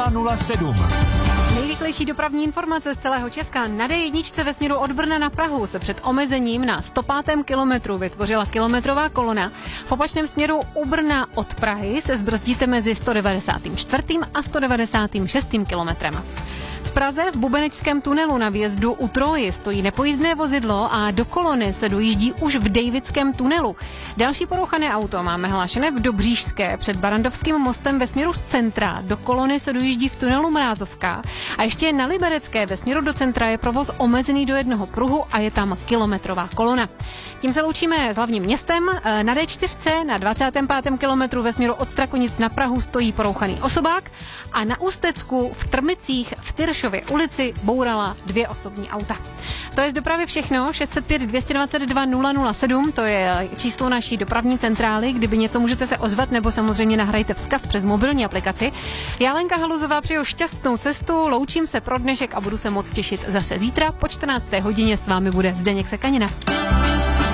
007. Nejrychlejší dopravní informace z celého Česka. Na D1 ve směru od Brna na Prahu se před omezením na 105. kilometru vytvořila kilometrová kolona. V opačném směru u Brna od Prahy se zbrzdíte mezi 194. a 196. kilometrem. V Praze v Bubenečském tunelu na vjezdu u Troji stojí nepojízdné vozidlo a do kolony se dojíždí už v Davidském tunelu. Další porouchané auto máme hlášené v Dobříšské před Barandovským mostem ve směru z centra. Do kolony se dojíždí v tunelu Mrázovka a ještě na Liberecké ve směru do centra je provoz omezený do jednoho pruhu a je tam kilometrová kolona. Tím se loučíme s hlavním městem. Na D4 na 25. kilometru ve směru od Strakonic na Prahu stojí porouchaný osobák a na Ústecku v Trmicích v Tyršově ulici bourala 2 osobní auta. To je z dopravy všechno. 605 222 007, to je číslo naší dopravní centrály. Kdyby něco, můžete se ozvat nebo samozřejmě nahrajte vzkaz přes mobilní aplikaci. Já, Lenka Haluzová, přeju šťastnou cestu, loučím se pro dnešek a budu se moc těšit zase zítra po 14. hodině. S vámi bude Zdeněk Sekanina.